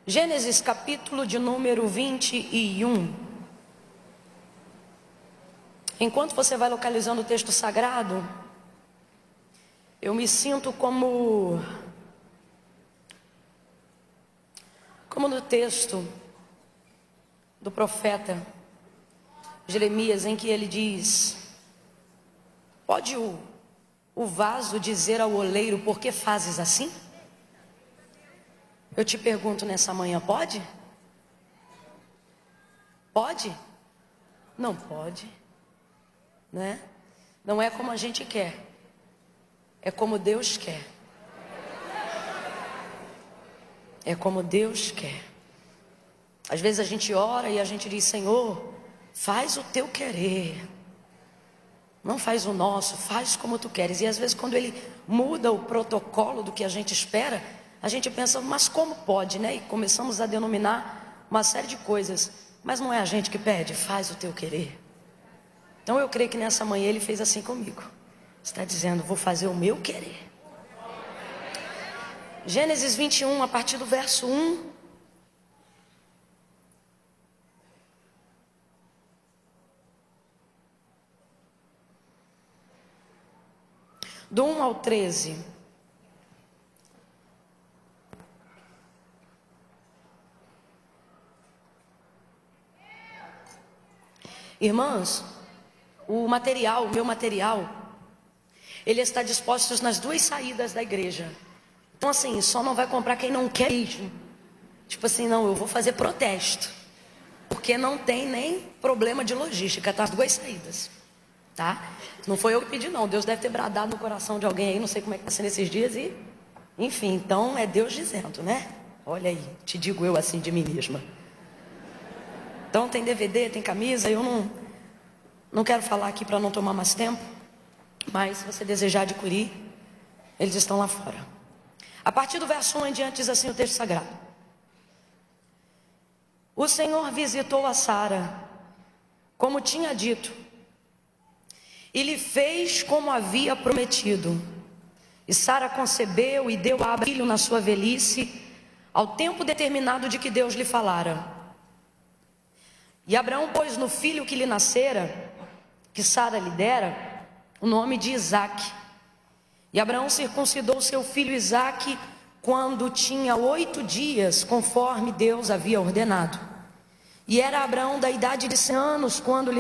Gênesis capítulo de número 21. Enquanto você vai localizando o texto sagrado, eu me sinto como no texto do profeta Jeremias, em que ele diz: pode o vaso dizer ao oleiro, por que fazes assim? Eu te pergunto nessa manhã, pode? Pode? Não pode, né? Não é como a gente quer, é como Deus quer. É como Deus quer. Às vezes a gente ora e a gente diz: Senhor, faz o teu querer, não faz o nosso, faz como tu queres. E às vezes quando Ele muda o protocolo do que a gente espera, a gente pensa, mas como pode, né? E começamos a denominar uma série de coisas. Mas não é a gente que pede, faz o teu querer. Então eu creio que nessa manhã Ele fez assim comigo. Está dizendo, vou fazer o meu querer. Gênesis 21, a partir do verso 1. Do 1 ao 13. Irmãos, o meu material, ele está disposto nas duas saídas da igreja. Então assim, só não vai comprar quem não quer mesmo. Tipo assim, não, eu vou fazer protesto, porque não tem nem problema de logística, está as duas saídas, tá? Não foi eu que pedi não, Deus deve ter bradado no coração de alguém aí, não sei como é que está sendo esses dias e... Enfim, então é Deus dizendo, né? Olha aí, te digo eu assim de mim mesma. Então tem DVD, tem camisa, eu não quero falar aqui para não tomar mais tempo, mas se você desejar adquirir, eles estão lá fora. A partir do verso 1 em diante diz assim o texto sagrado: o Senhor visitou a Sara, como tinha dito, e lhe fez como havia prometido. E Sara concebeu e deu a Abraão filho na sua velhice, ao tempo determinado de que Deus lhe falara. E Abraão pôs no filho que lhe nascera, que Sara lhe dera, o nome de Isaque. E Abraão circuncidou seu filho Isaque quando tinha 8 dias, conforme Deus havia ordenado. E era Abraão da idade de 100 anos quando lhe